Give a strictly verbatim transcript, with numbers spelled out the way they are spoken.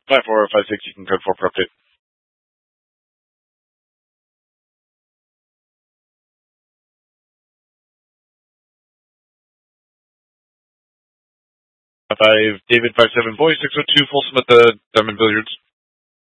five four five six, you can code four for update. Five David five seven boy six oh two Folsom at the Diamond Billiards.